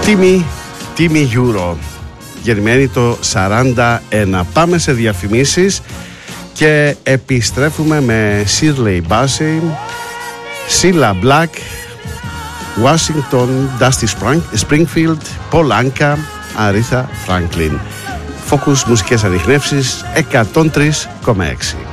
Τίμη Euro, γεννημένη το 41. Πάμε σε διαφημίσεις και επιστρέφουμε με Shirley Bassey, Cilla Black, Washington, Dusty Springfield, Paul Anka, Aretha Franklin. Focus μουσικές ανιχνεύσεις 103,6.